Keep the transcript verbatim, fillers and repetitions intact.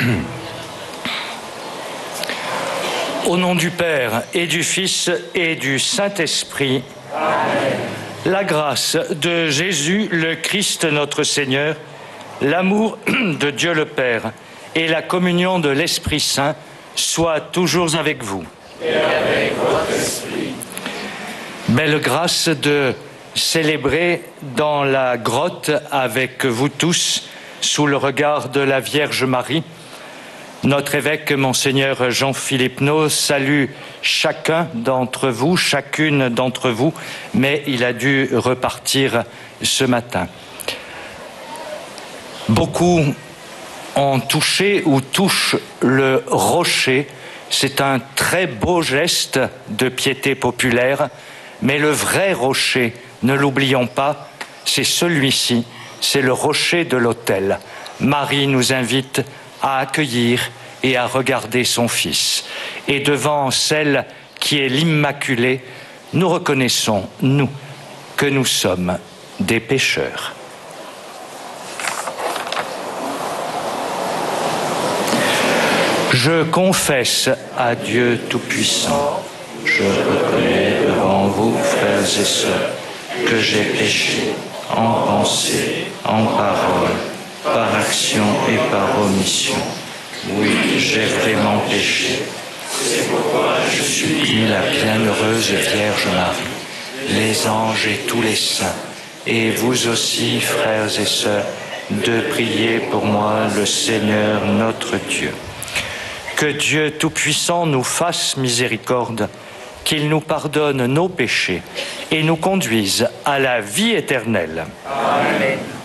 Au nom du Père et du Fils et du Saint-Esprit, Amen. La grâce de Jésus, le Christ notre Seigneur, l'amour de Dieu le Père et la communion de l'Esprit Saint soient toujours avec vous. Et avec votre esprit. Belle grâce de célébrer dans la grotte avec vous tous, sous le regard de la Vierge Marie. Notre évêque, Monseigneur Jean-Philippe Naud, salue chacun d'entre vous, chacune d'entre vous, mais il a dû repartir ce matin. Beaucoup ont touché ou touchent le rocher. C'est un très beau geste de piété populaire, mais le vrai rocher, ne l'oublions pas, c'est celui-ci, c'est le rocher de l'autel. Marie nous invite à accueillir et à regarder son Fils. Et devant celle qui est l'Immaculée, nous reconnaissons, nous, que nous sommes des pécheurs. Je confesse à Dieu Tout-Puissant, je reconnais devant vous, frères et sœurs, que j'ai péché en pensée, en parole, par action et par omission. Oui, j'ai vraiment péché. C'est pourquoi je supplie la bienheureuse Vierge Marie, les anges et tous les saints, et vous aussi, frères et sœurs, de prier pour moi le Seigneur notre Dieu. Que Dieu Tout-Puissant nous fasse miséricorde, qu'il nous pardonne nos péchés et nous conduise à la vie éternelle. Amen.